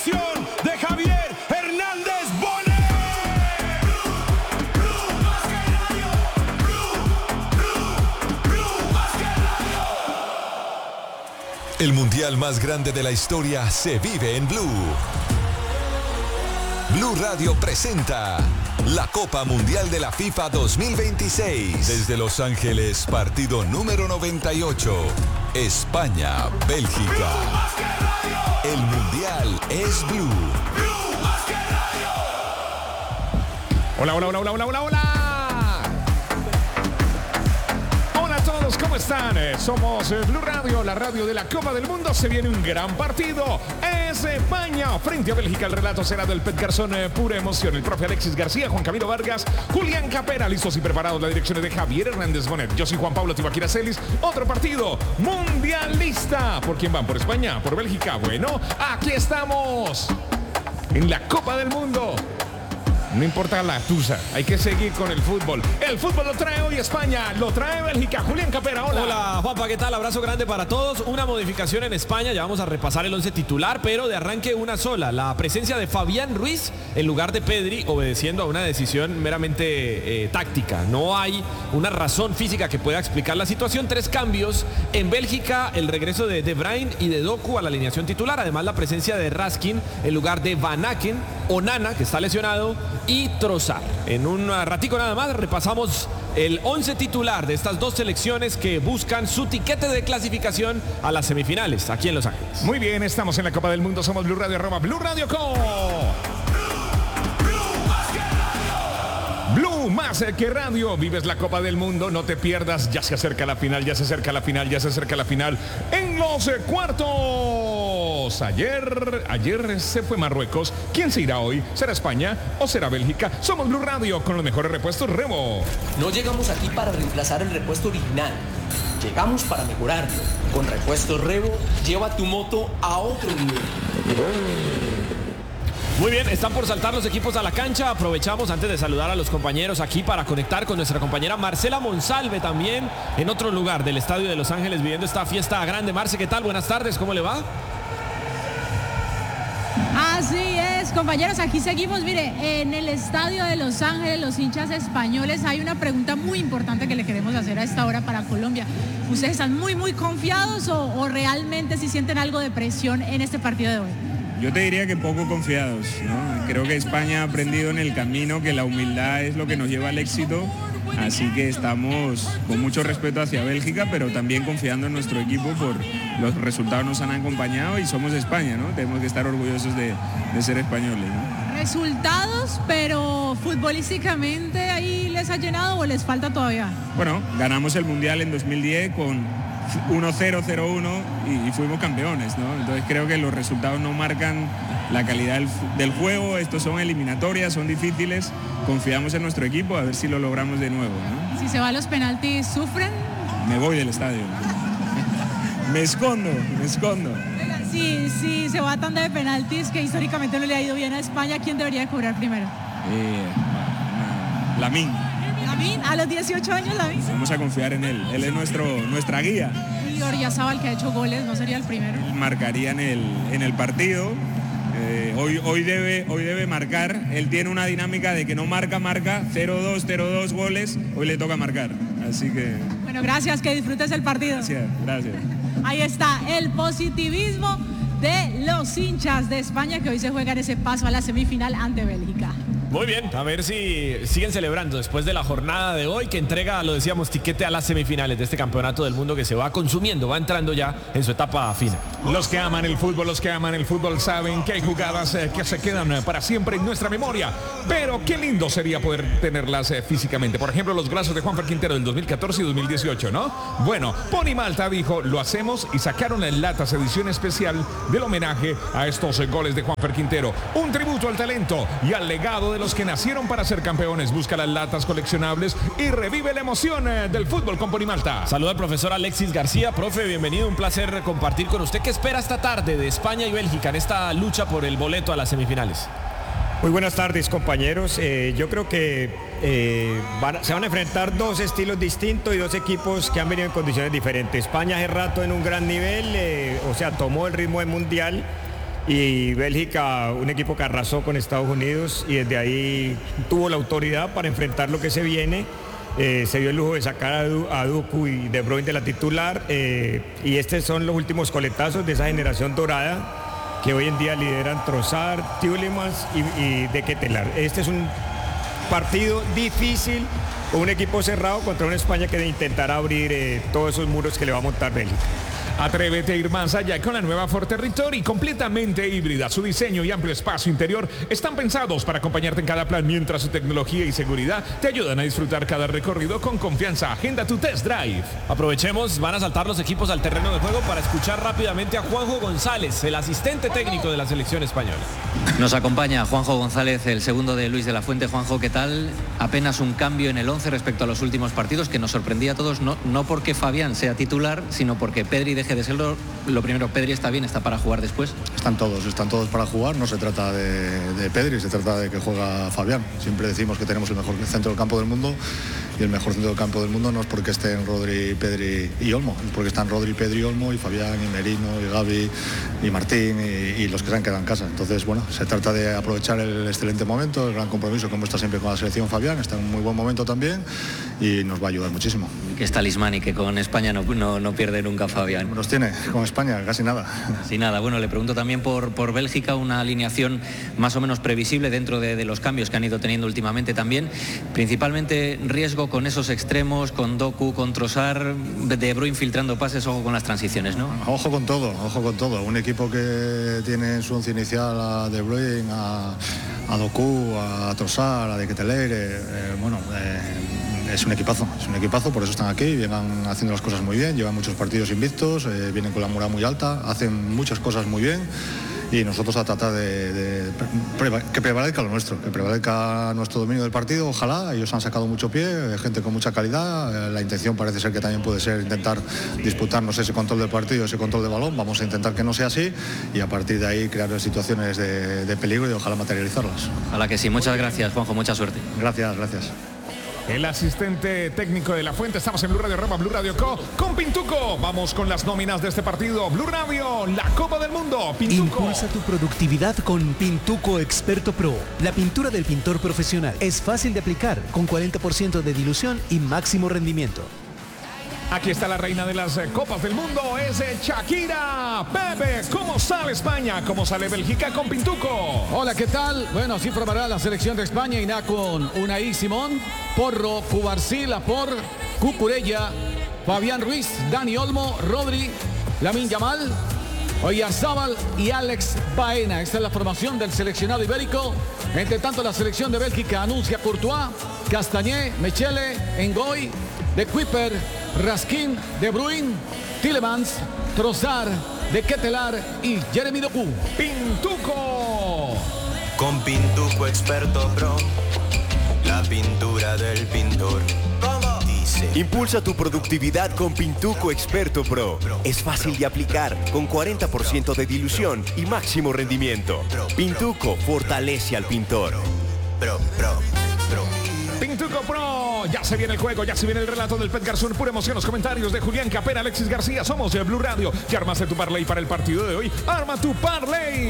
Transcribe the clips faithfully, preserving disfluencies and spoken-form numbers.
dirección de Javier Hernández Bonet. El mundial más grande de la historia se vive en Blue. Blue Radio presenta la Copa Mundial de la FIFA dos mil veintiséis. Desde Los Ángeles, partido número noventa y ocho. España, Bélgica. El mundial es Blue. Hola, hola, hola, hola, hola, hola, hola. Hola a todos, ¿cómo están? Eh, Somos eh, Blue Radio, la radio de la Copa del Mundo. Se viene un gran partido. Es España frente a Bélgica. El relato será del Pet Garzón, eh, pura emoción. El profe Alexis García, Juan Camilo Vargas, Julián Capera, listos y preparados. La dirección es de Javier Hernández Bonet. Yo soy Juan Pablo Tibaquira Celis. Otro partido mundialista. ¿Por quién van? ¿Por España? ¿Por Bélgica? Bueno, aquí estamos en la Copa del Mundo. No importa la tusa, hay que seguir con el fútbol. El fútbol lo trae hoy España, lo trae Bélgica. Julián Capera, hola. Hola, Juanpa, ¿qué tal? Abrazo grande para todos. Una modificación en España, ya vamos a repasar el once titular, pero de arranque una sola. La presencia de Fabián Ruiz en lugar de Pedri, obedeciendo a una decisión meramente eh, táctica. No hay una razón física que pueda explicar la situación. Tres cambios. En Bélgica, el regreso de De Bruyne y de Doku a la alineación titular. Además, la presencia de Raskin en lugar de Van Aken, Onana, que está lesionado, y Trossard. En un ratico nada más repasamos el once titular de estas dos selecciones que buscan su tiquete de clasificación a las semifinales aquí en Los Ángeles. Muy bien, estamos en la Copa del Mundo. Somos Blue Radio, arroba Blue Radio Co. Blue más que radio, vives la Copa del Mundo, no te pierdas, ya se acerca la final, ya se acerca la final, ya se acerca la final en los cuartos. Ayer, ayer se fue Marruecos. ¿Quién se irá hoy? ¿Será España o será Bélgica? Somos Blue Radio con los mejores repuestos Remo. No llegamos aquí para reemplazar el repuesto original, llegamos para mejorarlo. Con repuestos Revo, lleva tu moto a otro nivel. Muy bien, están por saltar los equipos a la cancha. Aprovechamos antes de saludar a los compañeros aquí para conectar con nuestra compañera Marcela Monsalve, también en otro lugar del Estadio de Los Ángeles viviendo esta fiesta grande. Marce, ¿qué tal? Buenas tardes, ¿cómo le va? Así es, compañeros, aquí seguimos. Mire, en el Estadio de Los Ángeles, los hinchas españoles, hay una pregunta muy importante que le queremos hacer a esta hora para Colombia. ¿Ustedes están muy, muy confiados o, o realmente si sienten algo de presión en este partido de hoy? Yo te diría que poco confiados, ¿no? Creo que España ha aprendido en el camino que la humildad es lo que nos lleva al éxito, así que estamos con mucho respeto hacia Bélgica, pero también confiando en nuestro equipo por los resultados nos han acompañado y somos España, ¿no? Tenemos que estar orgullosos de, de ser españoles, ¿no? Resultados, pero futbolísticamente ahí les ha llenado o les falta todavía. Bueno, ganamos el Mundial en dos mil diez con uno cero, cero uno y, y fuimos campeones, ¿no? Entonces creo que los resultados no marcan la calidad del, del juego. Estos son eliminatorias, son difíciles. Confiamos en nuestro equipo a ver si lo logramos de nuevo, ¿no? Si se va a los penaltis, ¿sufren? Me voy del estadio. me escondo, me escondo. Si, si se va a tanda de penaltis que históricamente no le ha ido bien a España, ¿quién debería cobrar primero? Eh, Lamine. Lamine, a los dieciocho años Lamine. Vamos a confiar en él, él es nuestro, nuestra guía. Y Oyarzabal, que ha hecho goles, no sería el primero. Él marcaría en el, en el partido, eh, hoy, hoy, debe, hoy debe marcar, él tiene una dinámica de que no marca, marca, cero dos, cero dos goles, hoy le toca marcar, así que... Bueno, gracias, que disfrutes el partido. Gracias, gracias. Ahí está el positivismo de los hinchas de España que hoy se juegan ese paso a la semifinal ante Bélgica. Muy bien, a ver si siguen celebrando después de la jornada de hoy que entrega, lo decíamos, tiquete a las semifinales de este campeonato del mundo que se va consumiendo, va entrando ya en su etapa final. Los que aman el fútbol, los que aman el fútbol saben que hay jugadas eh, que se quedan eh, para siempre en nuestra memoria, pero qué lindo sería poder tenerlas eh, físicamente. Por ejemplo, los brazos de Juanfer Quintero del dos mil catorce y dos mil dieciocho, ¿no? Bueno, Pony Malta dijo, lo hacemos, y sacaron en latas edición especial del homenaje a estos eh, goles de Juanfer Quintero. Un tributo al talento y al legado de los que nacieron para ser campeones. Busca las latas coleccionables y revive la emoción eh, del fútbol con Pony Malta. Saluda al profesor Alexis García. Profe, bienvenido, un placer compartir con usted. ¿Qué espera esta tarde de España y Bélgica en esta lucha por el boleto a las semifinales? Muy buenas tardes, compañeros. Eh, yo creo que eh, van, se van a enfrentar dos estilos distintos y dos equipos que han venido en condiciones diferentes. España hace rato en un gran nivel, eh, o sea, tomó el ritmo del Mundial. y Bélgica, un equipo que arrasó con Estados Unidos y desde ahí tuvo la autoridad para enfrentar lo que se viene. Eh, se dio el lujo de sacar a, du a Doku y De Bruyne de la titular eh, y estos son los últimos coletazos de esa generación dorada que hoy en día lideran Trossard, Tielemans y, y De Ketelaere. Este es un partido difícil con un equipo cerrado contra una España que intentará abrir eh, todos esos muros que le va a montar Bélgica. Atrévete a ir más allá con la nueva Ford Territory, completamente híbrida. Su diseño y amplio espacio interior están pensados para acompañarte en cada plan, mientras su tecnología y seguridad te ayudan a disfrutar cada recorrido con confianza. Agenda tu test drive. Aprovechemos, van a saltar los equipos al terreno de juego para escuchar rápidamente a Juanjo González, el asistente técnico de la selección española. Nos acompaña Juanjo González, el segundo de Luis de la Fuente. Juanjo, ¿qué tal? Apenas un cambio en el once respecto a los últimos partidos que nos sorprendía a todos, no, no porque Fabián sea titular, sino porque Pedri deje de serlo. Lo primero, Pedri está bien, está para jugar después. Están todos, están todos para jugar. No se trata de, de Pedri, se trata de que juega Fabián. Siempre decimos que tenemos el mejor centro del campo del mundo y el mejor centro del campo del mundo no es porque estén Rodri, Pedri y Olmo, es porque están Rodri, Pedri, Olmo y Fabián y Merino y Gavi y Martín y, y los que se han quedado en casa. Entonces, bueno, se trata de aprovechar el excelente momento, el gran compromiso que muestra siempre con la selección Fabián. Está en un muy buen momento también y nos va a ayudar muchísimo. Que es talismán y que con España no, no, no pierde nunca Fabián. Nos tiene con España casi nada. Casi nada. Bueno, le pregunto también por, por Bélgica, una alineación más o menos previsible dentro de, de los cambios que han ido teniendo últimamente también. Principalmente riesgo con esos extremos, con Doku, con Trossard, De Bruyne filtrando pases, ojo con las transiciones, ¿no? Ojo con todo, ojo con todo. Un equipo que tiene en su once inicial a De Bruyne, a, a Doku, a Trossard, a De Ketelaere, eh, bueno... Eh, es un equipazo, es un equipazo, por eso están aquí, vienen haciendo las cosas muy bien, llevan muchos partidos invictos, eh, vienen con la moral muy alta, hacen muchas cosas muy bien y nosotros a tratar de, de pre que prevalezca lo nuestro, que prevalezca nuestro dominio del partido, ojalá. Ellos han sacado mucho pie, gente con mucha calidad, eh, la intención parece ser que también puede ser intentar disputarnos ese control del partido, ese control de balón, vamos a intentar que no sea así y a partir de ahí crear situaciones de, de peligro y ojalá materializarlas. Ojalá que sí, muchas gracias Juanjo, mucha suerte. Gracias, gracias. El asistente técnico de La Fuente. Estamos en Blue Radio Roma, Blue Radio Co. Con Pintuco. Vamos con las nóminas de este partido. Blue Radio, la Copa del Mundo. Pintuco. Impulsa tu productividad con Pintuco Experto Pro. La pintura del pintor profesional es fácil de aplicar, con cuarenta por ciento de dilución y máximo rendimiento. Aquí está la reina de las eh, Copas del Mundo, es eh, Shakira. Pepe, ¿cómo sale España? ¿Cómo sale Bélgica con Pintuco? Hola, ¿qué tal? Bueno, así formará la selección de España, irá con Unai Simón, Porro, Cubarsí, Laporte, Cucurella, Fabián Ruiz, Dani Olmo, Rodri, Lamine Yamal, Oyarzábal y Alex Baena. Esta es la formación del seleccionado ibérico. Entre tanto, la selección de Bélgica anuncia Courtois, Castagné, Mechele, Ngoy, De Kuiper, Raskin, De Bruyne, Tielemans, Trossard, De Ketelaere y Jeremy Doku. Pintuco. Con Pintuco Experto Pro, la pintura del pintor. ¿Cómo? Dice. Impulsa tu productividad con Pintuco Experto Pro. Es fácil de aplicar, con cuarenta por ciento de dilución y máximo rendimiento. Pintuco fortalece al pintor. Pro, pro, pro. Pintuco Pro, ya se viene el juego, ya se viene el relato del Pet Garzón, pura emoción, los comentarios de Julián Capera, Alexis García, somos de Blue Radio. ¿Ya armaste tu parlay para el partido de hoy? ¡Arma tu parlay!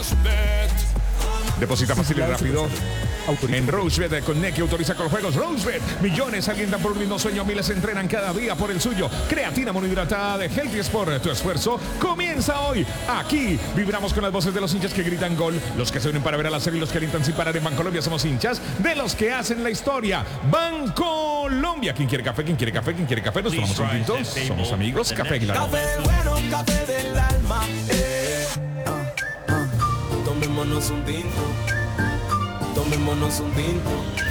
Deposita fácil y rápido en Rosebet con Neki, autoriza con los juegos. Rosebet, millones alientan por un mismo sueño, miles se entrenan cada día por el suyo. Creatina monohidratada de Healthy Sport, tu esfuerzo comienza hoy. Aquí vibramos con las voces de los hinchas que gritan gol, los que se unen para ver a la serie y los que alientan sin parar. En Bancolombia somos hinchas de los que hacen la historia. Bancolombia, ¿quién quiere café? ¿Quién quiere café? ¿Quién quiere café? Nos tomamos un tinto, somos amigos. Café Claro. Café bueno, café del alma. Eh. Ah, ah. Tomémonos un tinto. Tomémonos un tinto.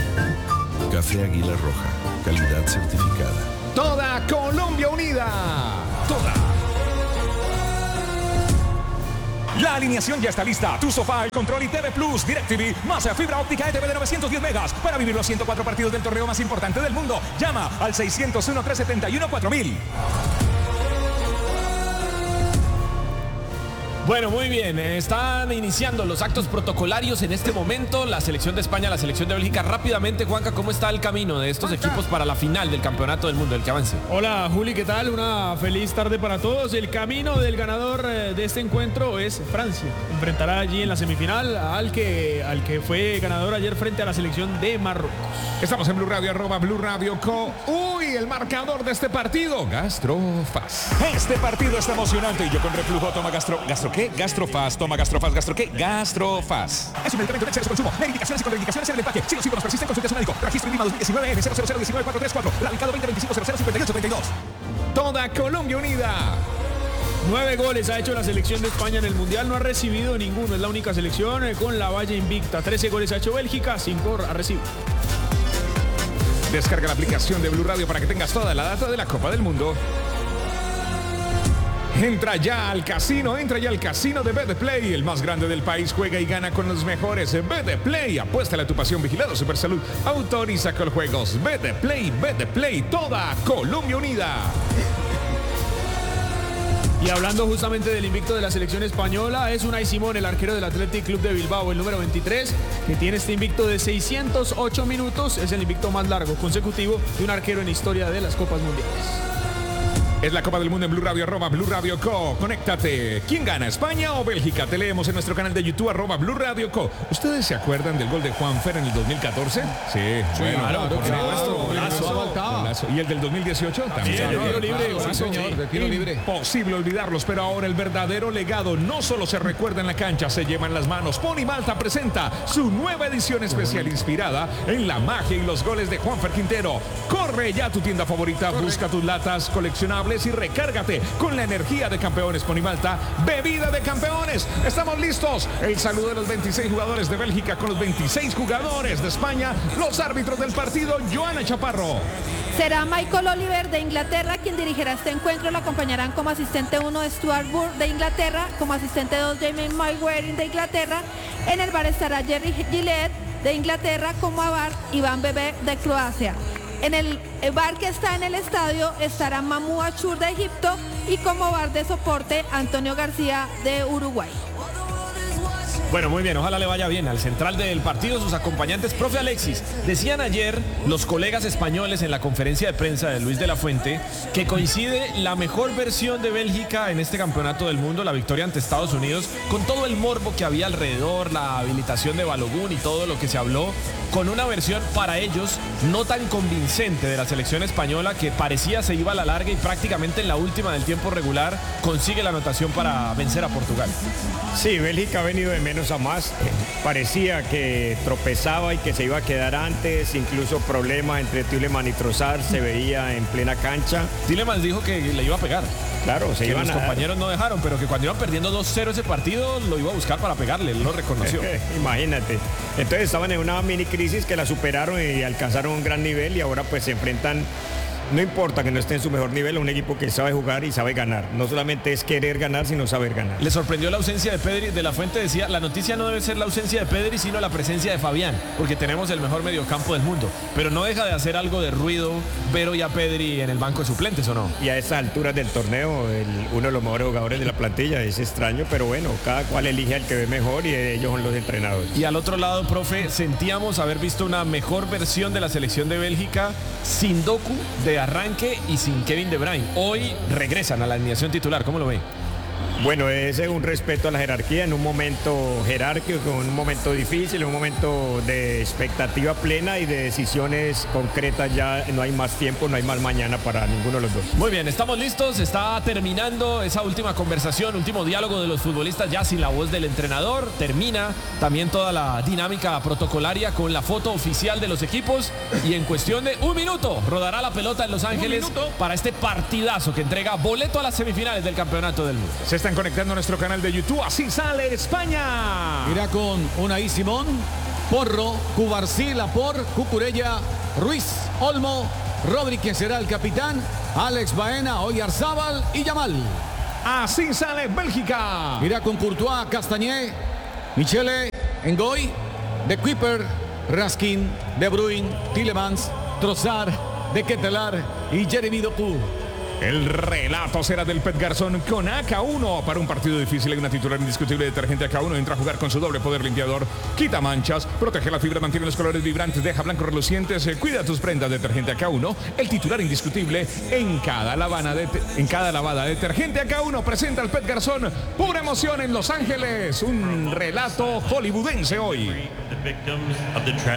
Café Águila Roja, calidad certificada. Toda Colombia unida. Toda. La alineación ya está lista. Tu sofá, el control y T V Plus, DirecTV, más fibra óptica E T V de novecientos diez megas para vivir los ciento cuatro partidos del torneo más importante del mundo. Llama al seiscientos uno, trescientos setenta y uno, cuatro mil. Bueno, muy bien. Están iniciando los actos protocolarios en este momento. La selección de España, la selección de Bélgica. Rápidamente, Juanca, ¿cómo está el camino de estos Juanca. equipos para la final del Campeonato del Mundo, el que avance? Hola Juli, ¿qué tal? Una feliz tarde para todos. El camino del ganador eh, de este encuentro es Francia. Enfrentará allí en la semifinal al que, al que fue ganador ayer frente a la selección de Marruecos. Estamos en Blue Radio, arroba Blue Radio Co. Uy, el marcador de este partido, Gastrofaz. Este partido está emocionante y yo con reflujo toma gastro... ¿Gastro qué? Gastrofaz, toma Gastrofaz, ¿gastro qué? Gastrofaz. Es un medicamento de exceso de consumo. Medicaciones y contraindicaciones en el empaque. Si los síntomas persisten, consulte a su médico. Registro INVIMA dos mil diecinueve N cero cero cero uno nueve cuatro tres cuatro. Radicado veinte veinticinco cero cero cincuenta y ocho treinta y dos. Toda Colombia unida. Nueve goles ha hecho la selección de España en el Mundial, no ha recibido ninguno, es la única selección eh, con la valla invicta. trece goles ha hecho Bélgica, cinco ha recibido. Descarga la aplicación de Blue Radio para que tengas toda la data de la Copa del Mundo. Entra ya al casino, entra ya al casino de Betplay, el más grande del país. Juega y gana con los mejores. Betplay, apuéstale a tu pasión. Vigilado Supersalud, autoriza con juegos. Betplay, Betplay, toda Colombia unida. Y hablando justamente del invicto de la selección española, es Unai Simón, el arquero del Athletic Club de Bilbao, el número veintitrés, que tiene este invicto de seiscientos ocho minutos. Es el invicto más largo consecutivo de un arquero en historia de las Copas Mundiales. Es la Copa del Mundo en Blue Radio, arroba Blue Radio Co. Conéctate. ¿Quién gana, España o Bélgica? Te leemos en nuestro canal de YouTube, arroba Blue Radio Co. ¿Ustedes se acuerdan del gol de Juanfer en el dos mil catorce? Sí, sí bueno, claro, por claro, supuesto. golazo, Golazo. ¿Y el del dos mil dieciocho? También. Sí, También. tiro libre, Claro, sí, señor, de tiro libre. Imposible olvidarlos, pero ahora el verdadero legado no solo se recuerda en la cancha, se lleva en las manos. Pony Malta presenta su nueva edición especial inspirada en la magia y los goles de Juanfer Quintero. Corre ya a tu tienda favorita, Corre. Busca tus latas coleccionables y recárgate con la energía de campeones. Pony Malta, bebida de campeones. Estamos listos. El saludo de los veintiséis jugadores de Bélgica con los veintiséis jugadores de España. Los árbitros del partido, Joana Chaparro. Será Michael Oliver de Inglaterra quien dirigirá este encuentro. Lo acompañarán como asistente uno Stuart Burr de Inglaterra, como asistente dos Jamie Maguire de Inglaterra. En el bar estará Jerry Gillette de Inglaterra, como a bar Iván Bebé de Croacia. En el bar que está en el estadio estará Mamou Achur de Egipto y como bar de soporte Antonio García de Uruguay. Bueno, muy bien, ojalá le vaya bien al central del partido, sus acompañantes. Profe Alexis, decían ayer los colegas españoles en la conferencia de prensa de Luis de la Fuente que coincide la mejor versión de Bélgica en este campeonato del mundo, la victoria ante Estados Unidos, con todo el morbo que había alrededor, la habilitación de Balogun y todo lo que se habló, con una versión para ellos no tan convincente de la selección española, que parecía se iba a la larga y prácticamente en la última del tiempo regular consigue la anotación para vencer a Portugal. Sí, Bélgica ha venido de menos a más. Parecía que tropezaba y que se iba a quedar antes, incluso problemas entre Tielemans y Trossard se veía en plena cancha. Tielemans dijo que le iba a pegar. Claro, se que iban los a compañeros no dejaron, pero que cuando iban perdiendo dos cero ese partido lo iba a buscar para pegarle, él lo reconoció. Imagínate. Entonces estaban en una mini crisis que la superaron y alcanzaron un gran nivel y ahora pues se enfrentan. No importa que no esté en su mejor nivel, es un equipo que sabe jugar y sabe ganar. No solamente es querer ganar, sino saber ganar. Le sorprendió la ausencia de Pedri. De la Fuente decía, la noticia no debe ser la ausencia de Pedri, sino la presencia de Fabián, porque tenemos el mejor mediocampo del mundo. Pero no deja de hacer algo de ruido ver hoy a Pedri en el banco de suplentes, ¿o no? Y a estas alturas del torneo, el, uno de los mejores jugadores de la plantilla, es extraño, pero bueno, cada cual elige al que ve mejor y ellos son los entrenadores. Y al otro lado, profe, sentíamos haber visto una mejor versión de la selección de Bélgica sin Doku de arranque y sin Kevin De Bruyne. Hoy regresan a la alineación titular, ¿cómo lo ve? Bueno, ese es un respeto a la jerarquía en un momento jerárquico, en un momento difícil, en un momento de expectativa plena y de decisiones concretas. Ya no hay más tiempo, no hay más mañana para ninguno de los dos. Muy bien, estamos listos, está terminando esa última conversación, último diálogo de los futbolistas ya sin la voz del entrenador. Termina también toda la dinámica protocolaria con la foto oficial de los equipos y en cuestión de un minuto rodará la pelota en Los Ángeles para este partidazo que entrega boleto a las semifinales del Campeonato del Mundo. Se están conectando a nuestro canal de YouTube. Así sale España. Irá con Unai Simón, Porro, Cubarsí, Laporte, Cucurella, Ruiz, Olmo, Rodri, quien será el capitán, Alex Baena, Oyarzábal y Yamal. Así sale Bélgica. Irá con Courtois, Castañé, Michele, Ngoy, De Kuyper, Raskin, De Bruyne, Tielemans, Trossard, De Ketelaar y Jeremy Doku. El relato será del Pet Garzón con A K uno. Para un partido difícil hay una titular indiscutible. Detergente A K uno entra a jugar con su doble poder limpiador. Quita manchas, protege la fibra, mantiene los colores vibrantes, deja blancos relucientes. Eh, cuida tus prendas. Detergente A K uno. El titular indiscutible en cada lavada. De en cada lavada. Detergente A K uno presenta al Pet Garzón. Pura emoción en Los Ángeles. Un relato hollywoodense hoy.